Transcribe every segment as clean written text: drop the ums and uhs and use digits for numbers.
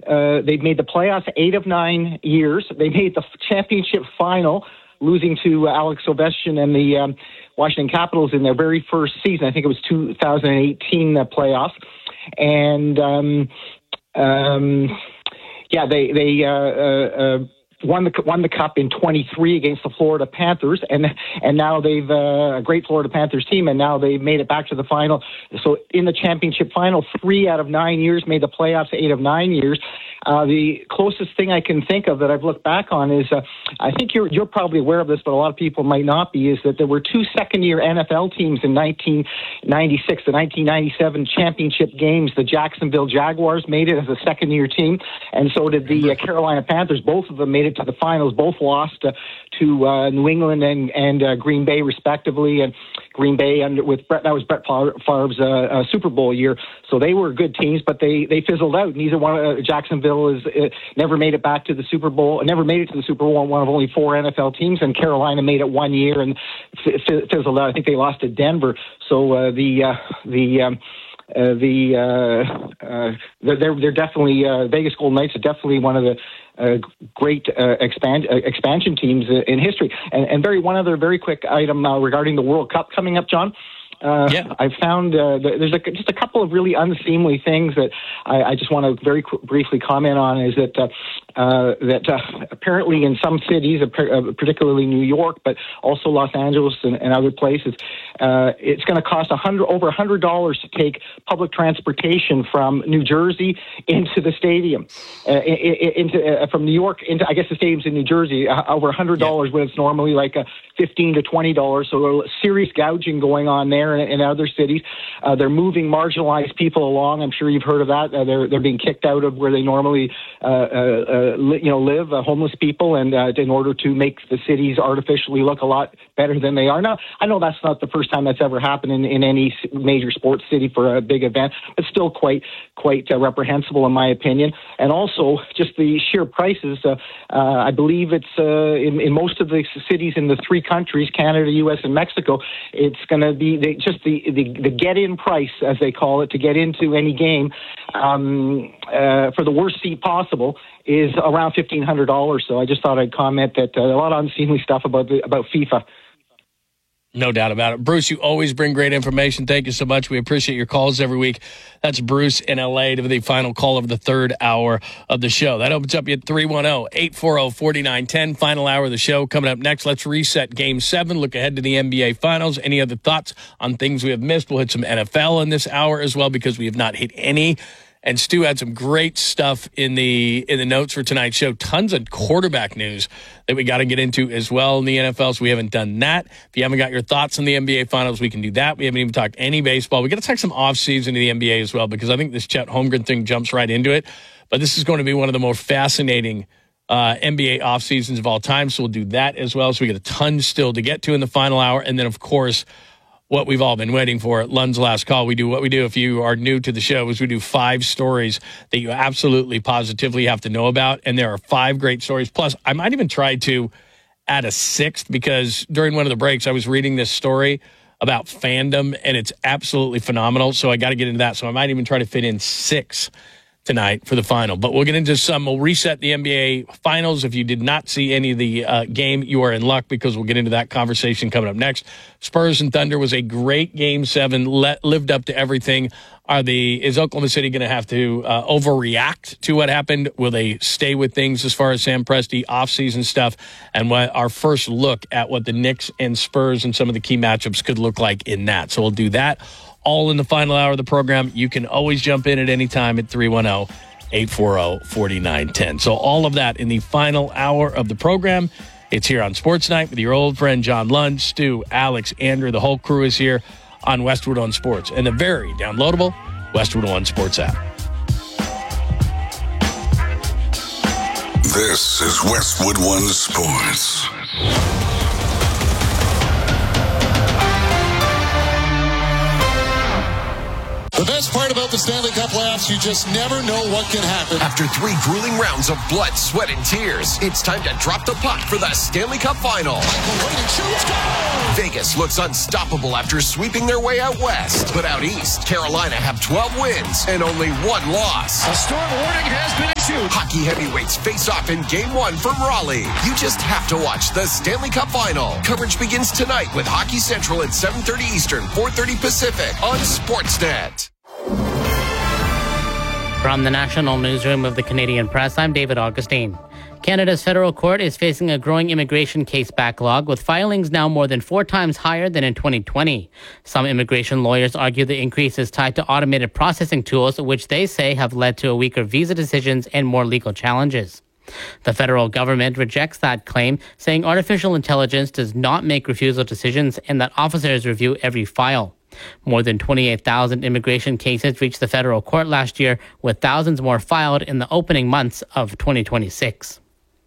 they've made the playoffs 8 of 9 years. They made the championship final, losing to Alex Ovechkin and the Washington Capitals in their very first season. I think it was 2018 playoffs. And they won the cup in 23 against the Florida Panthers, and now they've a great Florida Panthers team, and now they've made it back to the final. So in the championship final, 3 out of 9 years, made the playoffs 8 of 9 years. The closest thing I can think of that I've looked back on is, I think you're probably aware of this, but a lot of people might not be, is that there were 2 second-year NFL teams in 1996, the 1997 championship games. The Jacksonville Jaguars made it as a second-year team, and so did the Carolina Panthers. Both of them made it to the finals. Both lost to New England and Green Bay, respectively. And Green Bay, that was Brett Favre's Super Bowl year. So they were good teams, but they fizzled out. Neither one. Jacksonville never made it back to the Super Bowl. Never made it to the Super Bowl. One of only 4 NFL teams, and Carolina made it 1 year and fizzled out. I think they lost to Denver. So they're definitely Vegas Golden Knights are definitely one of the great expansion teams in history. And one other very quick item regarding the World Cup coming up, John. I found there's just a couple of really unseemly things that I just want to very briefly comment on. Is that apparently in some cities, particularly New York, but also Los Angeles and other places, it's going to cost over $100 to take public transportation from New Jersey into the stadium, from New York into, I guess the stadium's in New Jersey, over $100 when it's normally like $15 to $20. So a serious gouging going on there in other cities. They're moving marginalized people along. I'm sure you've heard of that. They're being kicked out of where they normally live, homeless people, and in order to make the cities artificially look a lot better than they are. Now, I know that's not the first time that's ever happened in any major sports city for a big event, but still quite reprehensible in my opinion. And also just the sheer prices. I believe it's in most of the cities in the 3 countries, Canada, U.S., and Mexico, it's going to be the get-in price, as they call it, to get into any game for the worst seat possible is around $1,500. So I just thought I'd comment that a lot of unseemly stuff about FIFA. No doubt about it. Bruce, you always bring great information. Thank you so much. We appreciate your calls every week. That's Bruce in L.A. to the final call of the third hour of the show. That opens up at 310-840-4910. Final hour of the show coming up next. Let's reset Game 7. Look ahead to the NBA Finals. Any other thoughts on things we have missed? We'll hit some NFL in this hour as well because we have not hit any. And Stu had some great stuff in the notes for tonight's show. Tons of quarterback news that we got to get into as well in the NFL, so we haven't done that. If you haven't got your thoughts on the NBA Finals, we can do that. We haven't even talked any baseball. We got to talk some offseason to the NBA as well because I think this Chet Holmgren thing jumps right into it. But this is going to be one of the more fascinating NBA off seasons of all time, so we'll do that as well. So we got a ton still to get to in the final hour. And then, of course, what we've all been waiting for, Lund's Last Call. We do what we do if you are new to the show is we do 5 stories that you absolutely positively have to know about. And there are 5 great stories. Plus, I might even try to add a 6th because during one of the breaks, I was reading this story about fandom and it's absolutely phenomenal. So I got to get into that. So I might even try to fit in 6 tonight for the final. But we'll get into some. We'll reset the NBA Finals. If you did not see any of the game, you are in luck because we'll get into that conversation coming up next. Spurs and Thunder was a great Game 7, lived up to everything. Is Oklahoma City going to have to overreact to what happened? Will they stay with things as far as Sam Presti offseason stuff? And our first look at what the Knicks and Spurs and some of the key matchups could look like in that. So we'll do that all in the final hour of the program. You can always jump in at any time at 310-840-4910. So all of that in the final hour of the program. It's here on Sports Night with your old friend John Lund, Stu, Alex, Andrew. The whole crew is here on Westwood One Sports and the very downloadable Westwood One Sports app. This is Westwood One Sports. The best part about the Stanley Cup playoffs, you just never know what can happen. After 3 grueling rounds of blood, sweat, and tears, it's time to drop the puck for the Stanley Cup Final. Vegas looks unstoppable after sweeping their way out west. But out east, Carolina have 12 wins and only 1 loss. A storm warning has been issued. hockey heavyweights face off in Game 1 from Raleigh. You just have to watch the Stanley Cup Final. Coverage begins tonight with Hockey Central at 7:30 Eastern, 4:30 Pacific on Sportsnet. From the National Newsroom of the Canadian Press, I'm David Augustine. Canada's federal court is facing a growing immigration case backlog, with filings now more than 4 times higher than in 2020. Some immigration lawyers argue the increase is tied to automated processing tools, which they say have led to weaker visa decisions and more legal challenges. The federal government rejects that claim, saying artificial intelligence does not make refusal decisions and that officers review every file. More than 28,000 immigration cases reached the federal court last year, with thousands more filed in the opening months of 2026.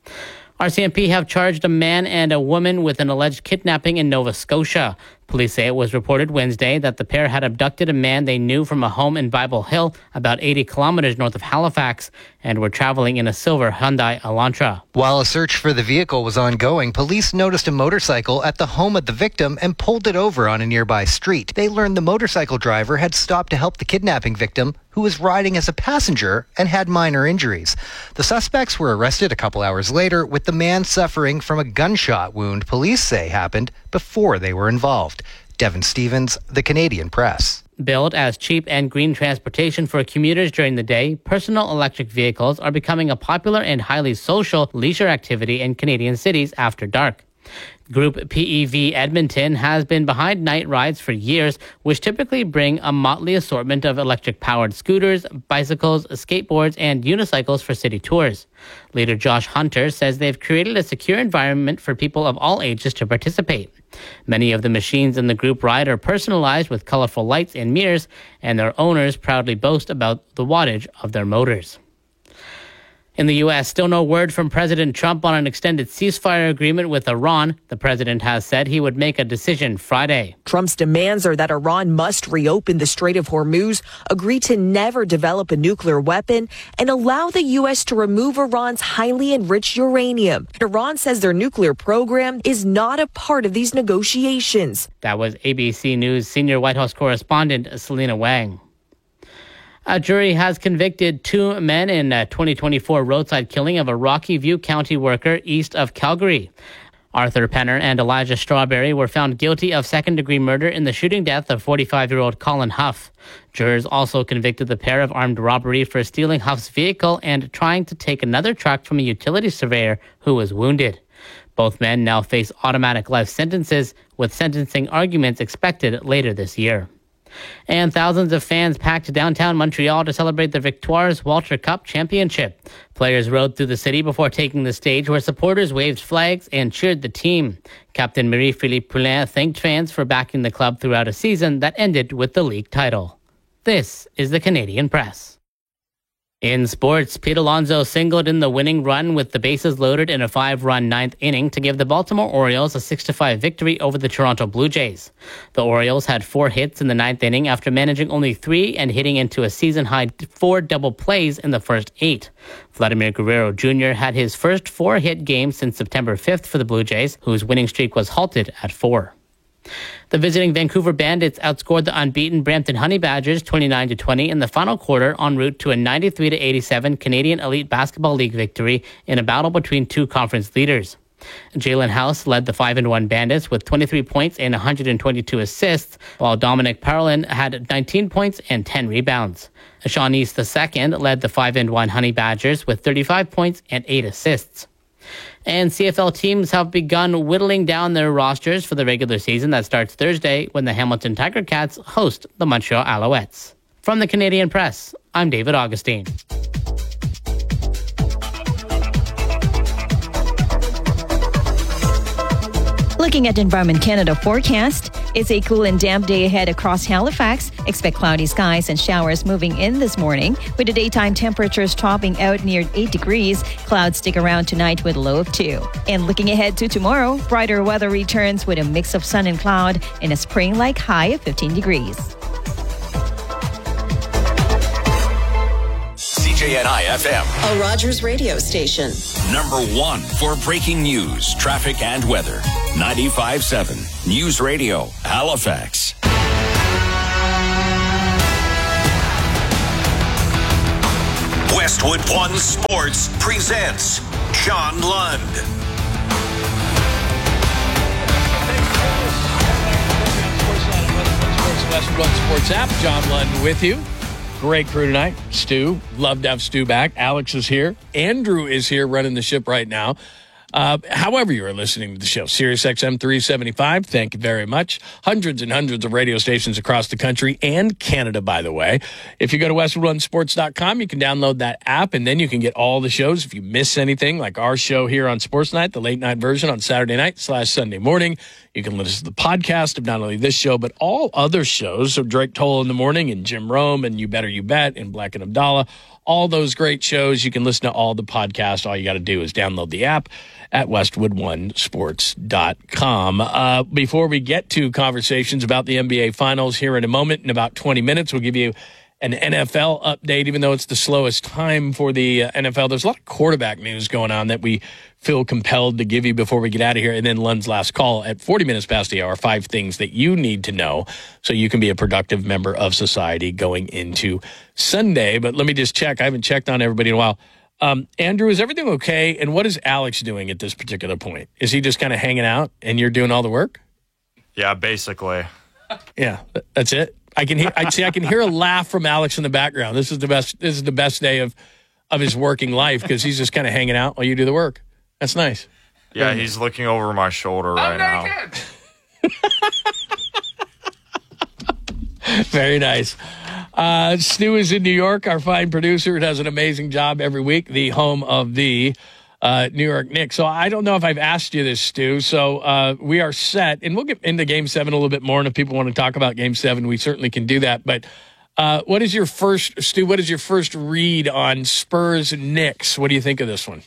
RCMP have charged a man and a woman with an alleged kidnapping in Nova Scotia. Police say it was reported Wednesday that the pair had abducted a man they knew from a home in Bible Hill, about 80 kilometers north of Halifax, and were traveling in a silver Hyundai Elantra. While a search for the vehicle was ongoing, police noticed a motorcycle at the home of the victim and pulled it over on a nearby street. They learned the motorcycle driver had stopped to help the kidnapping victim, who was riding as a passenger and had minor injuries. The suspects were arrested a couple hours later, with the man suffering from a gunshot wound police say happened before they were involved. Devin Stevens, The Canadian Press. Billed as cheap and green transportation for commuters during the day, personal electric vehicles are becoming a popular and highly social leisure activity in Canadian cities after dark. Group PEV Edmonton has been behind night rides for years, which typically bring a motley assortment of electric-powered scooters, bicycles, skateboards, and unicycles for city tours. Leader Josh Hunter says they've created a secure environment for people of all ages to participate. Many of the machines in the group ride are personalized with colorful lights and mirrors, and their owners proudly boast about the wattage of their motors. In the U.S., still no word from President Trump on an extended ceasefire agreement with Iran. The president has said he would make a decision Friday. Trump's demands are that Iran must reopen the Strait of Hormuz, agree to never develop a nuclear weapon, and allow the U.S. to remove Iran's highly enriched uranium. Iran says their nuclear program is not a part of these negotiations. That was ABC News senior White House correspondent Selena Wang. A jury has convicted 2 men in a 2024 roadside killing of a Rocky View County worker east of Calgary. Arthur Penner and Elijah Strawberry were found guilty of second-degree murder in the shooting death of 45-year-old Colin Huff. Jurors also convicted the pair of armed robbery for stealing Huff's vehicle and trying to take another truck from a utility surveyor who was wounded. Both men now face automatic life sentences, with sentencing arguments expected later this year. And thousands of fans packed downtown Montreal to celebrate the Victoires Walter Cup Championship. Players rode through the city before taking the stage, where supporters waved flags and cheered the team. Captain Marie-Philippe Poulin thanked fans for backing the club throughout a season that ended with the league title. This is the Canadian Press. In sports, Pete Alonso singled in the winning run with the bases loaded in a 5-run ninth inning to give the Baltimore Orioles a 6-5 victory over the Toronto Blue Jays. The Orioles had 4 hits in the ninth inning after managing only 3 and hitting into a season-high 4 double plays in the first 8. Vladimir Guerrero Jr. had his first 4-hit game since September 5th for the Blue Jays, whose winning streak was halted at 4. The visiting Vancouver Bandits outscored the unbeaten Brampton Honey Badgers 29-20 in the final quarter, en route to a 93-87 Canadian Elite Basketball League victory in a battle between 2 conference leaders. Jalen House led the 5-1 Bandits with 23 points and 122 assists, while Dominic Parolin had 19 points and 10 rebounds. Sean East II led the 5-1 Honey Badgers with 35 points and 8 assists. And CFL teams have begun whittling down their rosters for the regular season that starts Thursday when the Hamilton Tiger Cats host the Montreal Alouettes. From the Canadian Press, I'm David Augustine. Looking at Environment Canada forecast, it's a cool and damp day ahead across Halifax. Expect cloudy skies and showers moving in this morning, with the daytime temperatures topping out near 8 degrees. Clouds stick around tonight with a low of 2. And looking ahead to tomorrow, brighter weather returns with a mix of sun and cloud and a spring-like high of 15 degrees. CJNI-FM, a Rogers radio station. number 1 for breaking news, traffic, and weather. 95.7 News Radio, Halifax. Westwood One Sports presents John Lund. Westwood One Sports app. John Lund with you. Great crew tonight. Stu. Love to have Stu back. Alex is here. Andrew is here running the ship right now. However you are listening to the show, Sirius XM 375, thank you very much. Hundreds and hundreds of radio stations across the country and Canada, by the way. If you go to westwoodonesports.com, you can download that app, and then you can get all the shows. If you miss anything, like our show here on Sports Night, the late night version on Saturday night / Sunday morning, you can listen to the podcast of not only this show, but all other shows. So Drake Toll in the Morning and Jim Rome and You Better You Bet and Black and Abdallah. All those great shows. You can listen to all the podcasts. All you got to do is download the app at westwoodonesports.com. Before we get to conversations about the NBA Finals here in a moment, in about 20 minutes, we'll give you an NFL update, even though it's the slowest time for the NFL. There's a lot of quarterback news going on that we feel compelled to give you before we get out of here. And then Lund's last call at 40 minutes past the hour, 5 things that you need to know so you can be a productive member of society going into Sunday. But let me just check. I haven't checked on everybody in a while. Andrew, is everything okay? And what is Alex doing at this particular point? Is he just kind of hanging out and you're doing all the work? Yeah, basically. Yeah, that's it. I can hear a laugh from Alex in the background. This is the best day of his working life because he's just kind of hanging out while you do the work. That's nice. Yeah, he's looking over my shoulder right now. Very nice. Stu is in New York, our fine producer. Does an amazing job every week, the home of the New York Knicks. So I don't know if I've asked you this, Stu. So we are set, and we'll get into Game 7 a little bit more, and if people want to talk about Game 7, we certainly can do that. But what is your first read on Spurs and Knicks? What do you think of this one?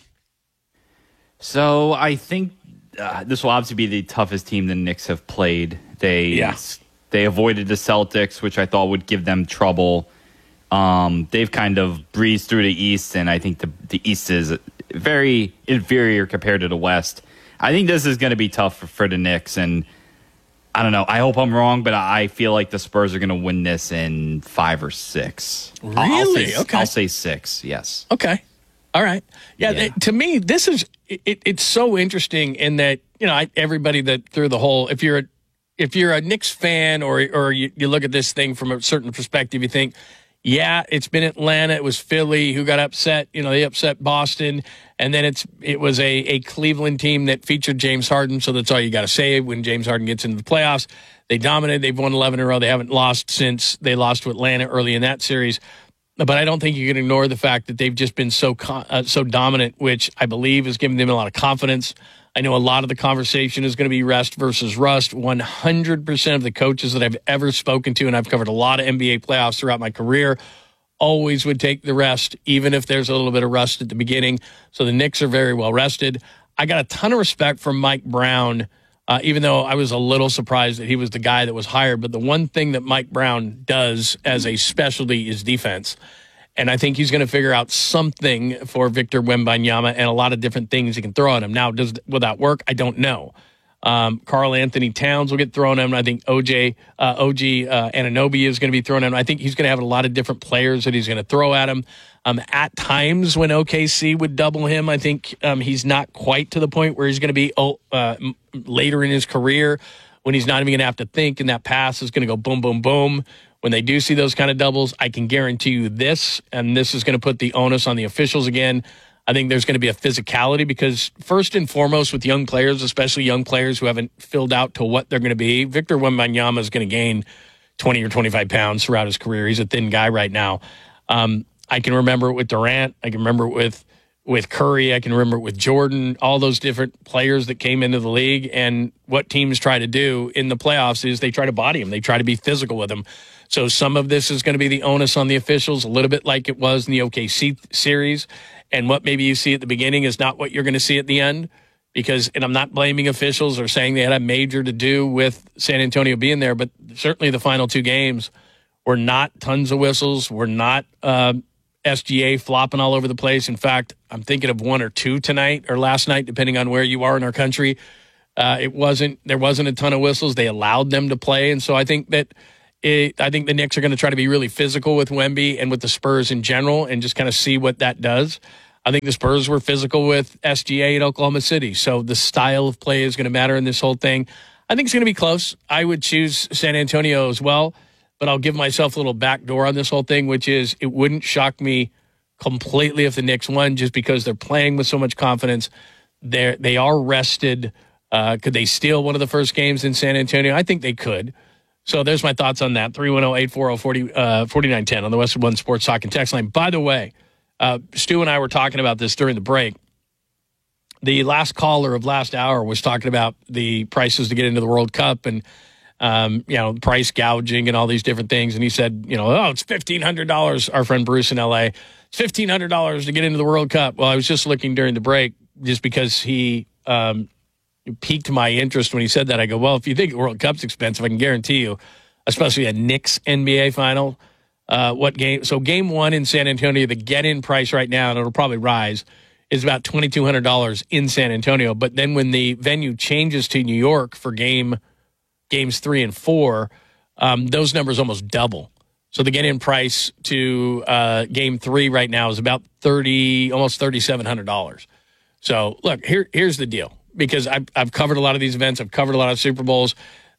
So I think this will obviously be the toughest team the Knicks have played. They avoided the Celtics, which I thought would give them trouble. They've kind of breezed through the East, and I think the East is very inferior compared to the West. I think this is going to be tough for the Knicks, and I don't know. I hope I'm wrong, but I feel like the Spurs are going to win this in 5 or 6. Really? I'll say 6, yes. Okay. All right. Yeah. To me, this is it's so interesting in that, everybody that through the whole, if you're a Knicks fan or you look at this thing from a certain perspective, you think, yeah, it's been Atlanta, it was Philly who got upset. They upset Boston, and then it was a Cleveland team that featured James Harden, so that's all you got to say when James Harden gets into the playoffs. They dominated. They've won 11 in a row. They haven't lost since they lost to Atlanta early in that series. But I don't think you can ignore the fact that they've just been so dominant, which I believe has given them a lot of confidence. I know a lot of the conversation is going to be rest versus rust. 100% of the coaches that I've ever spoken to, and I've covered a lot of NBA playoffs throughout my career, always would take the rest, even if there's a little bit of rust at the beginning. So the Knicks are very well rested. I got a ton of respect from Mike Brown, even though I was a little surprised that he was the guy that was hired. But the one thing that Mike Brown does as a specialty is defense. And I think he's going to figure out something for Victor Wembanyama and a lot of different things he can throw at him. Now, will that work? I don't know. Karl Anthony Towns will get thrown at him. I think OG Anunoby is going to be thrown at him. I think he's going to have a lot of different players that he's going to throw at him. At times when OKC would double him, I think he's not quite to the point where he's going to be later in his career when he's not even going to have to think, and that pass is going to go boom, boom, boom. When they do see those kind of doubles, I can guarantee you this, and this is going to put the onus on the officials again. I think there's going to be a physicality because first and foremost with young players, especially young players who haven't filled out to what they're going to be, Victor Wembanyama is going to gain 20 or 25 pounds throughout his career. He's a thin guy right now. I can remember it with Durant. I can remember it with Curry. I can remember it with Jordan, all those different players that came into the league. And what teams try to do in the playoffs is they try to body him. They try to be physical with him. So some of this is going to be the onus on the officials, a little bit like it was in the OKC series. And what maybe you see at the beginning is not what you're going to see at the end. And I'm not blaming officials or saying they had a major to do with San Antonio being there, but certainly the final 2 games were not tons of whistles, were not SGA flopping all over the place. In fact, I'm thinking of 1 or 2 tonight or last night, depending on where you are in our country. There wasn't a ton of whistles. They allowed them to play. And so I think that I think the Knicks are going to try to be really physical with Wemby and with the Spurs in general and just kind of see what that does. I think the Spurs were physical with SGA in Oklahoma City. So the style of play is going to matter in this whole thing. I think it's going to be close. I would choose San Antonio as well, but I'll give myself a little backdoor on this whole thing, which is it wouldn't shock me completely if the Knicks won just because they're playing with so much confidence. They are rested. Could they steal one of the first games in San Antonio? I think they could. So there's my thoughts on that. 310-840-4910 on the Westwood One Sports Talk and Text line. By the way, Stu and I were talking about this during the break. The last caller of last hour was talking about the prices to get into the World Cup and, price gouging and all these different things. And he said, it's $1,500. Our friend Bruce in L.A., it's $1,500 to get into the World Cup. Well, I was just looking during the break just because he piqued my interest when he said that. I go, well, if you think the World Cup's expensive, I can guarantee you, especially a Knicks NBA final, what game? So game one in San Antonio, the get-in price right now, and it'll probably rise, is about $2,200 in San Antonio. But then when the venue changes to New York for games 3 and 4, those numbers almost double. So the get-in price to game 3 right now is about almost $3,700. So look, here's the deal. Because I've covered a lot of these events. I've covered a lot of Super Bowls.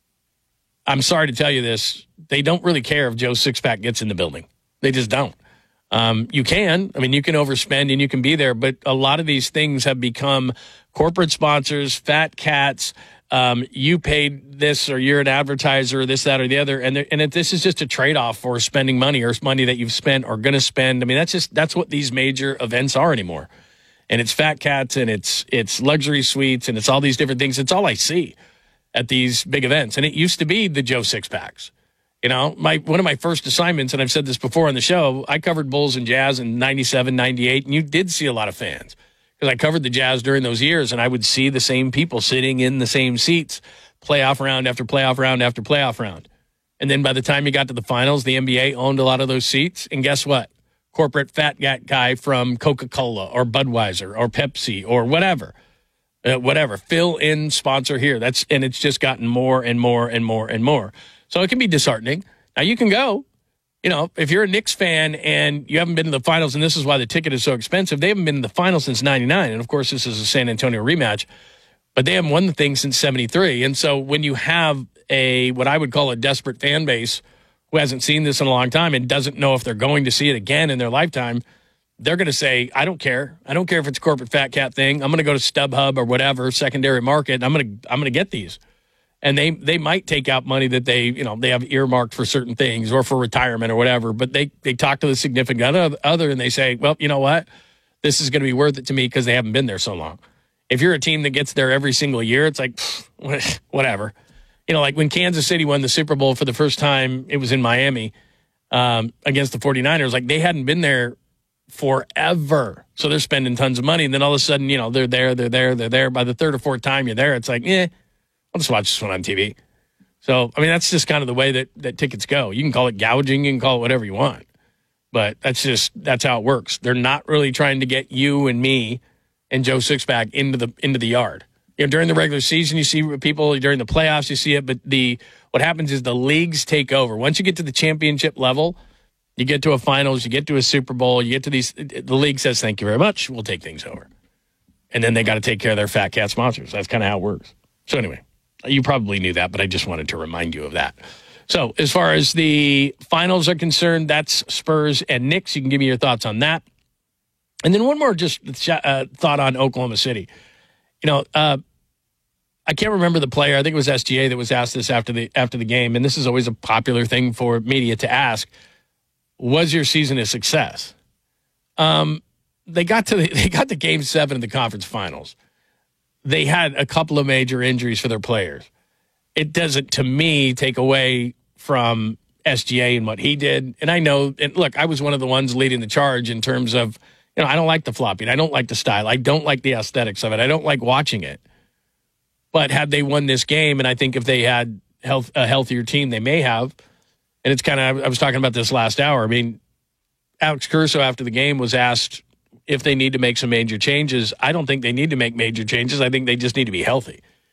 I'm sorry to tell you this. They don't really care if Joe Sixpack gets in the building. They just don't. You can. I mean, you can overspend and you can be there. But a lot of these things have become corporate sponsors, fat cats. You paid this or you're an advertiser, this, that, or the other. And this is just a trade-off for spending money or money that you've spent or going to spend. I mean, that's what these major events are anymore. And it's fat cats and it's luxury suites and it's all these different things. It's all I see at these big events. And it used to be the Joe Sixpacks. One of my first assignments, and I've said this before on the show, I covered Bulls and Jazz in 97, 98, and you did see a lot of fans. Because I covered the Jazz during those years, and I would see the same people sitting in the same seats, playoff round after playoff round after playoff round. And then by the time you got to the finals, the NBA owned a lot of those seats. And guess what? Corporate fat guy from Coca-Cola or Budweiser or Pepsi or whatever, fill in sponsor here. And it's just gotten more and more and more and more. So it can be disheartening. Now you can go, if you're a Knicks fan and you haven't been to the finals, and this is why the ticket is so expensive. They haven't been in the finals since 99. And of course, this is a San Antonio rematch, but they haven't won the thing since 73. And so when you have what I would call a desperate fan base who hasn't seen this in a long time and doesn't know if they're going to see it again in their lifetime, they're going to say, I don't care. I don't care if it's a corporate fat cat thing. I'm going to go to StubHub or whatever, secondary market. I'm going to get these. And they might take out money that they have earmarked for certain things or for retirement or whatever, but they talk to the significant other and they say, well, you know what? This is going to be worth it to me because they haven't been there so long. If you're a team that gets there every single year, it's like, whatever. Like when Kansas City won the Super Bowl for the first time, it was in Miami against the 49ers. Like they hadn't been there forever. So they're spending tons of money. And then all of a sudden, they're there. By the third or fourth time you're there, it's like, I'll just watch this one on TV. So, I mean, that's just kind of the way that tickets go. You can call it gouging. You can call it whatever you want. But that's how it works. They're not really trying to get you and me and Joe Sixpack into the yard. During the regular season, you see people. During the playoffs, you see it. But what happens is the leagues take over. Once you get to the championship level, you get to a finals, you get to a Super Bowl, you get to these. The league says, thank you very much. We'll take things over. And then they got to take care of their fat cat sponsors. That's kind of how it works. So anyway, you probably knew that, but I just wanted to remind you of that. So as far as the finals are concerned, that's Spurs and Knicks. You can give me your thoughts on that. And then one more just thought on Oklahoma City. I can't remember the player. I think it was SGA that was asked this after the game, and this is always a popular thing for media to ask. Was your season a success? They got to Game 7 of the conference finals. They had a couple of major injuries for their players. It doesn't, to me, take away from SGA and what he did. And I know, and look, I was one of the ones leading the charge in terms of, I don't like the flopping. I don't like the style. I don't like the aesthetics of it. I don't like watching it. But had they won this game, and I think if they had a healthier team, they may have. And it's kind of, I was talking about this last hour. I mean, Alex Caruso after the game was asked if they need to make some major changes. I don't think they need to make major changes. I think they just need to be healthy.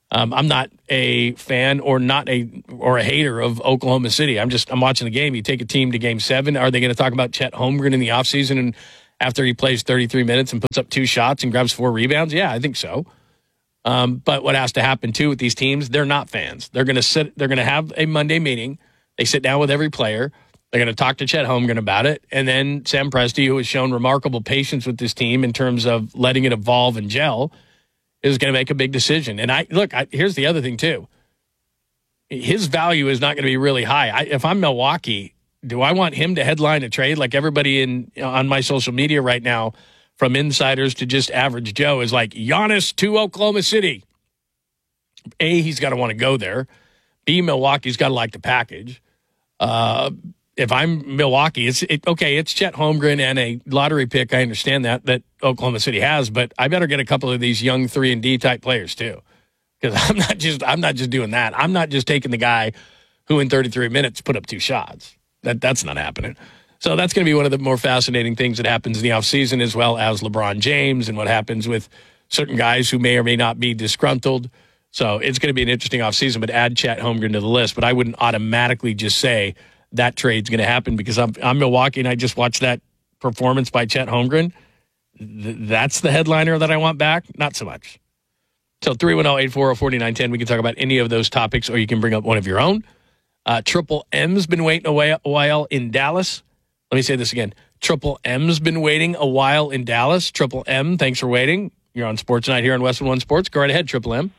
I'm not a fan or a hater of Oklahoma City. I'm watching the game. You take a team to Game 7. Are they going to talk about Chet Holmgren in the offseason and after he plays 33 minutes and puts up 2 shots and grabs 4 rebounds? Yeah, I think so. But what has to happen too with these teams? They're not fans. They're going to have a Monday meeting. They sit down with every player. They're going to talk to Chet Holmgren about it, and then Sam Presti, who has shown remarkable patience with this team in terms of letting it evolve and gel, is going to make a big decision. And here's the other thing too. His value is not going to be really high. If I'm Milwaukee, do I want him to headline a trade? Like everybody on my social media right now, from insiders to just average Joe, is like Giannis to Oklahoma City. A, he's got to want to go there. B, Milwaukee's got to like the package. If I'm Milwaukee, it's Chet Holmgren and a lottery pick. I understand that Oklahoma City has, but I better get a couple of these young 3-and-D type players too, because I'm not just doing that. I'm not just taking the guy who in 33 minutes put up 2 shots. That's not happening. So that's going to be one of the more fascinating things that happens in the offseason, as well as LeBron James and what happens with certain guys who may or may not be disgruntled. So it's going to be an interesting offseason, but add Chet Holmgren to the list. But I wouldn't automatically just say that trade's going to happen because I'm Milwaukee and I just watched that performance by Chet Holmgren. That's the headliner that I want back? Not so much. So 310-840-4910, we can talk about any of those topics, or you can bring up one of your own. Triple M's been waiting a while in Dallas. Let me say this again. Triple M's been waiting a while in Dallas. Triple M, thanks for waiting. You're on Sports Night here on Westwood One Sports. Go right ahead, Triple M.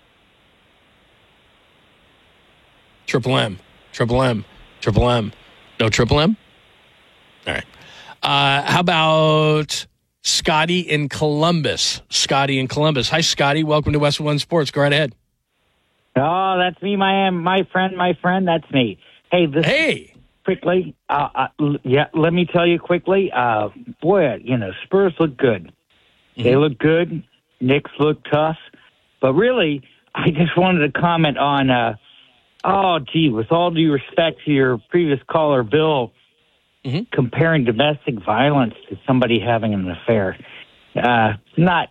Triple M. Triple M. Triple M. No Triple M? All right. How about Scotty in Columbus? Scotty in Columbus. Hi, Scotty. Welcome to Westwood One Sports. Go right ahead. Oh, that's me, my friend. That's me. Hey. Quickly, let me tell you quickly. Spurs look good. Mm-hmm. They look good. Knicks look tough. But really, I just wanted to comment on, with all due respect to your previous caller, Bill, comparing domestic violence to somebody having an affair. Not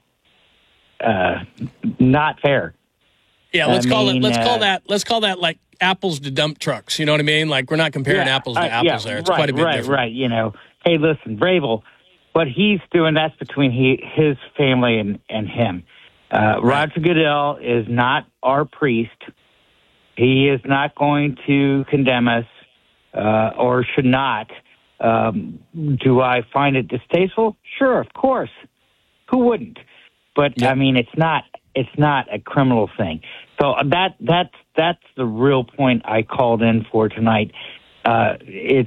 fair. Yeah, let's call that like apples to dump trucks. You know what I mean? Like, we're not comparing apples to apples there. It's quite a bit different. Right. Hey, listen, Bravel, what he's doing, that's between his family and him. Roger Goodell is not our priest. He is not going to condemn us, or should not. Do I find it distasteful? Sure, of course. Who wouldn't? But, I mean, it's not a criminal thing. So that's the real point I called in for tonight. It's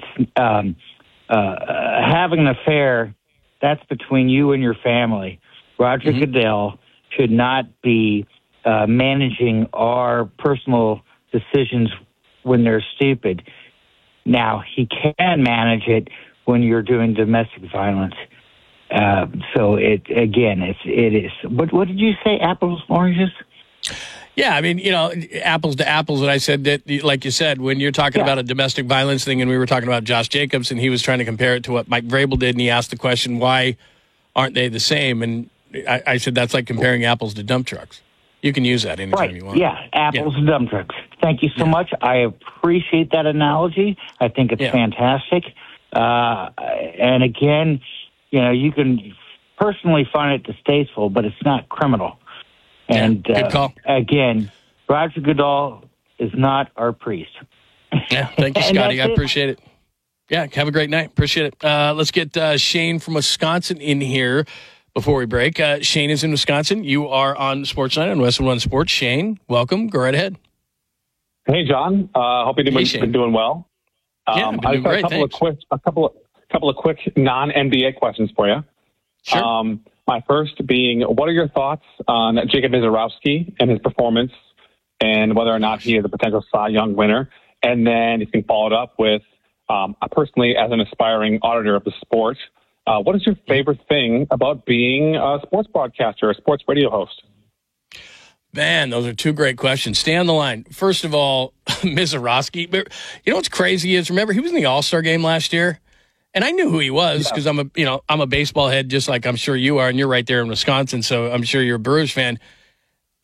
having an affair, that's between you and your family. Roger Goodell should not be managing our personal decisions when they're stupid. Now, he can manage it when you're doing domestic violence. So it is. What did you say? Apples, oranges? Yeah, I mean, apples to apples. And I said that, like you said, when you're talking about a domestic violence thing, and we were talking about Josh Jacobs, and he was trying to compare it to what Mike Vrabel did, and he asked the question, why aren't they the same? And I said that's like comparing apples to dump trucks. You can use that anytime you want. Yeah, apples to dump trucks. Thank you so much. I appreciate that analogy. I think it's fantastic. And again, you can personally find it distasteful, but it's not criminal. And good call. Again, Roger Goodell is not our priest. Yeah, thank you, Scotty. I appreciate it. Yeah, have a great night. Appreciate it. Let's get Shane from Wisconsin in here before we break. Shane is in Wisconsin. You are on Sports Night on Westwood One Sports. Shane, welcome. Go right ahead. Hey, John. Hope you've been doing well. I've been doing great. A couple of quick non-NBA questions for you. Sure. My first being, what are your thoughts on Jacob Mizorowski and his performance, and whether or not he is a potential Cy Young winner? And then you can follow it up with, personally, as an aspiring auditor of the sport, what is your favorite thing about being a sports broadcaster, a sports radio host? Man, those are 2 great questions. Stay on the line. First of all, Mizorowski. But you know what's crazy is, remember, he was in the All-Star game last year? And I knew who he was because I'm a baseball head, just like I'm sure you are, and you're right there in Wisconsin, so I'm sure you're a Brewers fan.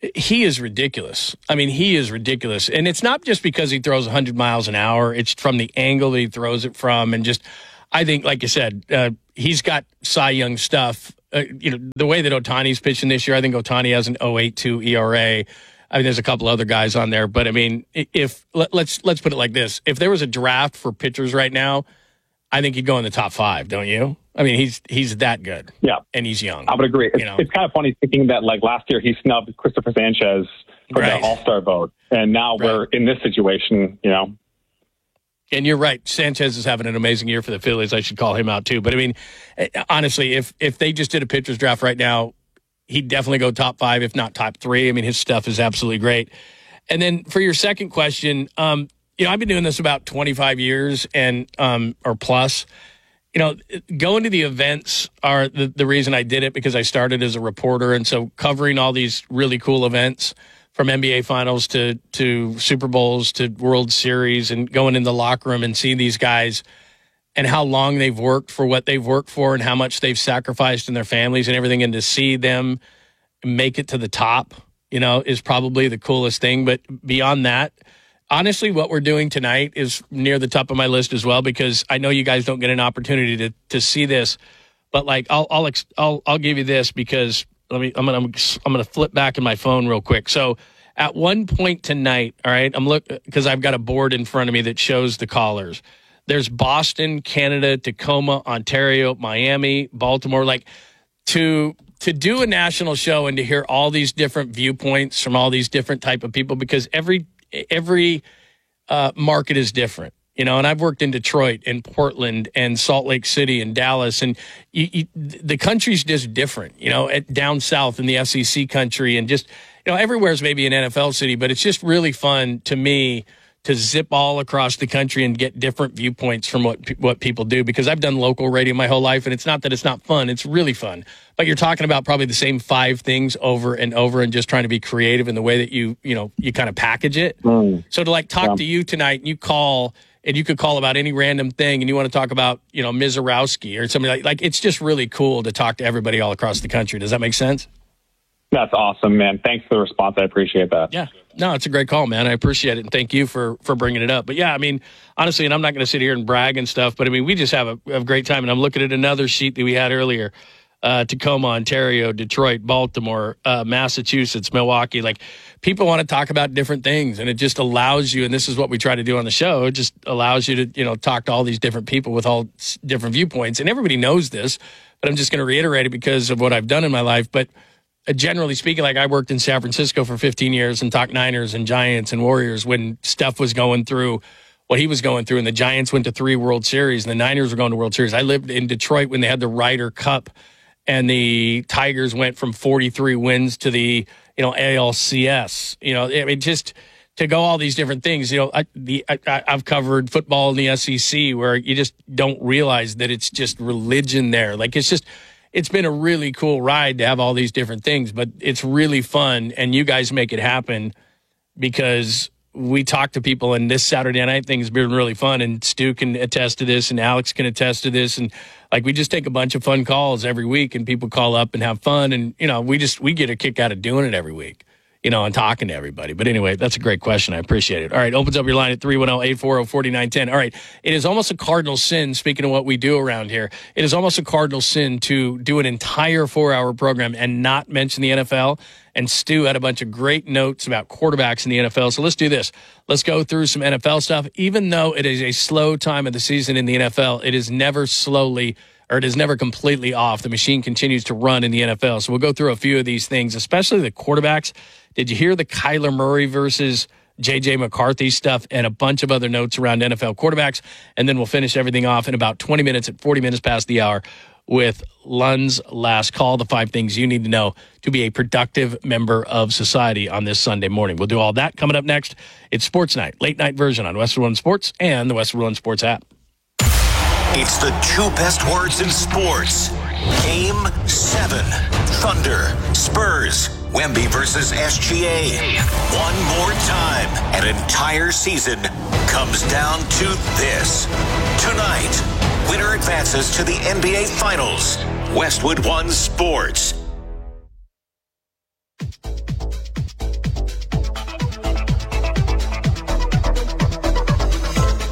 he is ridiculous. I mean, he is ridiculous. And it's not just because he throws 100 miles an hour. It's from the angle that he throws it from. And just, I think, like you said, he's got Cy Young stuff. The way that Ohtani's pitching this year, I think Ohtani has an 0.82 ERA. I mean, there's a couple other guys on there. But, I mean, let's put it like this. If there was a draft for pitchers right now, I think he'd go in the top 5, don't you? I mean, he's that good. Yeah. And he's young. I would agree. It's kind of funny thinking that, like, last year he snubbed Christopher Sanchez for the All-Star vote. And now we're in this situation, And you're right. Sanchez is having an amazing year for the Phillies. I should call him out, too. But, I mean, honestly, if they just did a pitcher's draft right now, he'd definitely go top 5, if not top 3. I mean, his stuff is absolutely great. And then for your second question, I've been doing this about 25 years and or plus. Going to the events are the reason I did it, because I started as a reporter. And so covering all these really cool events, from NBA Finals to Super Bowls to World Series, and going in the locker room and seeing these guys and how long they've worked for what they've worked for and how much they've sacrificed in their families and everything, and to see them make it to the top, is probably the coolest thing. But beyond that, honestly, what we're doing tonight is near the top of my list as well, because I know you guys don't get an opportunity to see this, but like I'll give you this, because I'm gonna flip back in my phone real quick. So at one point tonight, all right, because I've got a board in front of me that shows the callers. There's Boston, Canada, Tacoma, Ontario, Miami, Baltimore. Like to do a national show and to hear all these different viewpoints from all these different type of people, because every market is different, and I've worked in Detroit and Portland and Salt Lake City and Dallas, and the country's just different, down south in the SEC country, and just, everywhere's maybe an NFL city, but it's just really fun to me to zip all across the country and get different viewpoints from what people do, because I've done local radio my whole life, and it's not that it's not fun. It's really fun. But you're talking about probably the same 5 things over and over, and just trying to be creative in the way that you kind of package it. So to talk to you tonight, and you call, and you could call about any random thing, and you want to talk about, Mizorowski or something like it's just really cool to talk to everybody all across the country. Does that make sense? That's awesome, man. Thanks for the response. I appreciate that. Yeah. No, it's a great call, man. I appreciate it, and thank you for bringing it up. But, yeah, I mean, honestly, and I'm not going to sit here and brag and stuff, but, I mean, we just have a great time. And I'm looking at another sheet that we had earlier, Tacoma, Ontario, Detroit, Baltimore, Massachusetts, Milwaukee. Like, people want to talk about different things, and it just allows you, and this is what we try to do on the show, it just allows you to, talk to all these different people with all different viewpoints. And everybody knows this, but I'm just going to reiterate it because of what I've done in my life. But generally speaking, I worked in San Francisco for 15 years and talked Niners and Giants and Warriors when Steph was going through what he was going through, and the Giants went to 3 World Series, and the Niners were going to World Series. I lived in Detroit when they had the Ryder Cup, and the Tigers went from 43 wins to the ALCS. I mean, just to go all these different things. I've covered football in the SEC, where you just don't realize that it's just religion there. It's been a really cool ride to have all these different things, but it's really fun, and you guys make it happen, because we talk to people, and this Saturday night thing has been really fun, and Stu can attest to this, and Alex can attest to this, and we just take a bunch of fun calls every week, and people call up and have fun, and we get a kick out of doing it every week, and talking to everybody. But anyway, that's a great question. I appreciate it. All right, opens up your line at 310-840-4910. All right, it is almost a cardinal sin, speaking of what we do around here, it is almost a cardinal sin to do an entire 4-hour program and not mention the NFL. And Stu had a bunch of great notes about quarterbacks in the NFL. So let's do this. Let's go through some NFL stuff. Even though it is a slow time of the season in the NFL, it is never completely off. The machine continues to run in the NFL. So we'll go through a few of these things, especially the quarterbacks. Did you hear the Kyler Murray versus J.J. McCarthy stuff, and a bunch of other notes around NFL quarterbacks? And then we'll finish everything off in about 20 minutes at 40 minutes past the hour with Lund's Last Call, the 5 things you need to know to be a productive member of society on this Sunday morning. We'll do all that coming up next. It's Sports Night, late night version on Westwood One Sports and the Westwood One Sports app. It's the 2 best words in sports. Game 7. Thunder, Spurs, Wemby versus SGA. One more time. An entire season comes down to this. Tonight, winner advances to the NBA Finals. Westwood One Sports.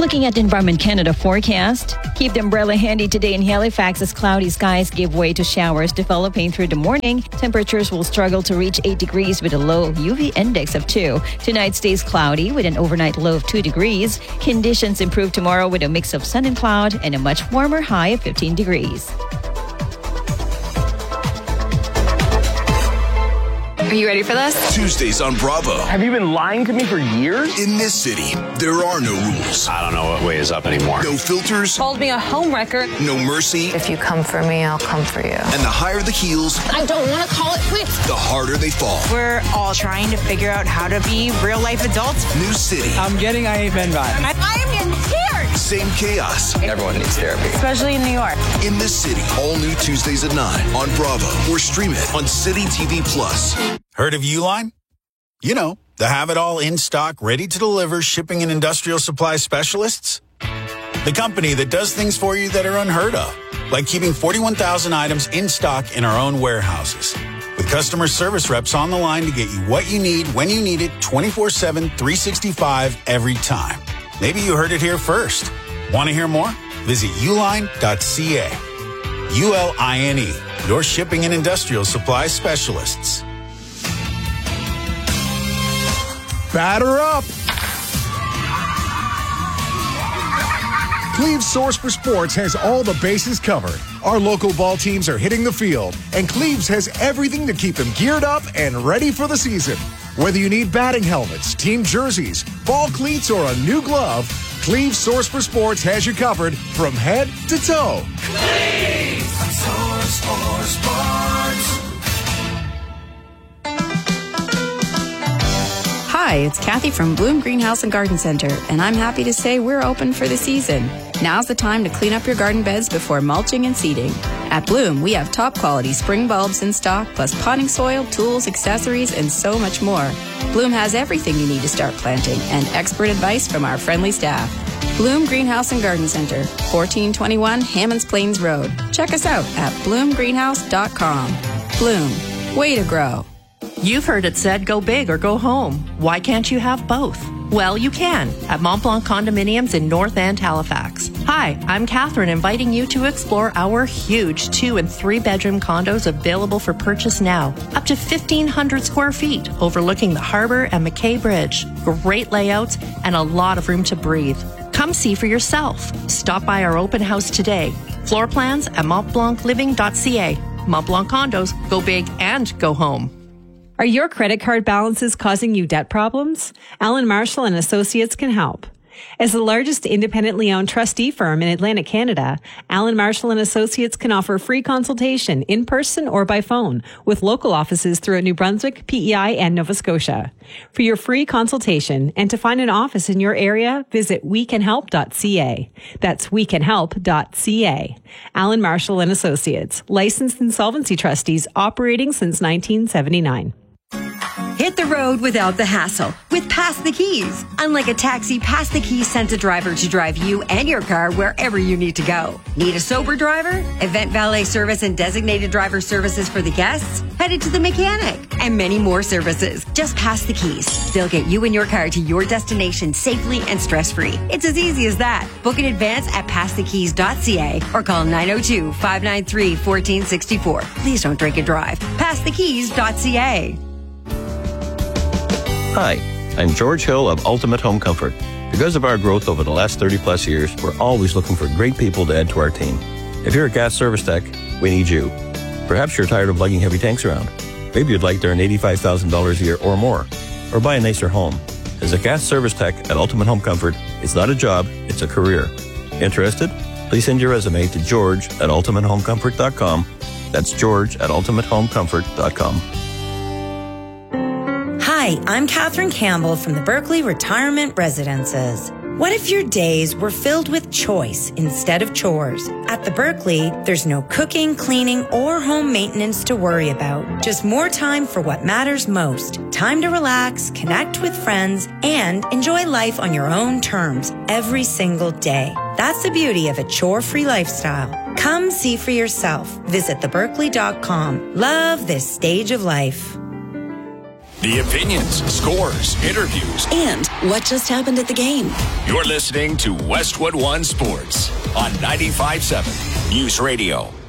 Looking at the Environment Canada forecast, keep the umbrella handy today in Halifax as cloudy skies give way to showers developing through the morning. Temperatures will struggle to reach 8 degrees with a low UV index of 2. Tonight stays cloudy with an overnight low of 2 degrees. Conditions improve tomorrow with a mix of sun and cloud and a much warmer high of 15 degrees. Are you ready for this? Tuesdays on Bravo. Have you been lying to me for years? In this city, there are no rules. I don't know what way is up anymore. No filters. Called me a homewrecker. No mercy. If you come for me, I'll come for you. And the higher the heels, I don't want to call it quits. the harder they fall. We're all trying to figure out how to be real-life adults. New city. I'm getting I Ain't Men vibes. I am in tears. Same chaos. Everyone needs therapy. Especially in New York. In this city, all new Tuesdays at 9 on Bravo or stream it on City TV Plus. Heard of Uline? You know, the have-it-all in-stock, ready-to-deliver shipping and industrial supply specialists. The company that does things for you that are unheard of, like keeping 41,000 items in stock in our own warehouses. With customer service reps on the line to get you what you need, when you need it, 24/7, 365, every time. Maybe you heard it here first. Want to hear more? Visit uline.ca. ULINE, your shipping and industrial supply specialists. Batter up! Cleve's Source for Sports has all the bases covered. Our local ball teams are hitting the field, and Cleve's has everything to keep them geared up and ready for the season. Whether you need batting helmets, team jerseys, ball cleats, or a new glove, Cleve's Source for Sports has you covered from head to toe. Cleve's Source for Sports. Hi, it's Kathy from Bloom Greenhouse and Garden Center, and I'm happy to say we're open for the season. Now's the time to clean up your garden beds before mulching and seeding. At Bloom, we have top quality spring bulbs in stock, plus potting soil, tools, accessories, and so much more. Bloom has everything you need to start planting, and expert advice from our friendly staff. Bloom Greenhouse and Garden Center, 1421 Hammonds Plains Road. Check us out at bloomgreenhouse.com. Bloom, way to grow. You've heard it said, go big or go home. Why can't you have both? Well, you can at Mont Blanc Condominiums in North End, Halifax. Hi, I'm Catherine, inviting you to explore our huge 2- and 3-bedroom condos available for purchase now. Up to 1,500 square feet, overlooking the harbor and McKay Bridge. Great layouts and a lot of room to breathe. Come see for yourself. Stop by our open house today. Floor plans at montblancliving.ca. Mont Blanc Condos, go big and go home. Are your credit card balances causing you debt problems? Allen Marshall and Associates can help. As the largest independently owned trustee firm in Atlantic Canada, Allen Marshall and Associates can offer free consultation in person or by phone with local offices throughout New Brunswick, PEI, and Nova Scotia. For your free consultation and to find an office in your area, visit wecanhelp.ca. That's wecanhelp.ca. Allen Marshall and Associates, licensed insolvency trustees operating since 1979. Hit the road without the hassle with Pass the Keys. Unlike a taxi, Pass the Keys sends a driver to drive you and your car wherever you need to go. Need a sober driver? Event valet service and designated driver services for the guests? Headed to the mechanic and many more services. Just Pass the Keys. They'll get you and your car to your destination safely and stress-free. It's as easy as that. Book in advance at passthekeys.ca or call 902-593-1464. Please don't drink and drive. Passthekeys.ca. Hi, I'm George Hill of Ultimate Home Comfort. Because of our growth over the last 30-plus years, we're always looking for great people to add to our team. If you're a gas service tech, we need you. Perhaps you're tired of lugging heavy tanks around. Maybe you'd like to earn $85,000 a year or more, or buy a nicer home. As a gas service tech at Ultimate Home Comfort, it's not a job, it's a career. Interested? Please send your resume to george@ultimatehomecomfort.com. That's george@ultimatehomecomfort.com. Hi, I'm Katherine Campbell from the Berkeley Retirement Residences. What if your days were filled with choice instead of chores? At the Berkeley, there's no cooking, cleaning, or home maintenance to worry about. Just more time for what matters most. Time to relax, connect with friends, and enjoy life on your own terms every single day. That's the beauty of a chore-free lifestyle. Come see for yourself. Visit theberkeley.com. Love this stage of life. The opinions, scores, interviews, and what just happened at the game. You're listening to Westwood One Sports on 95.7 News Radio.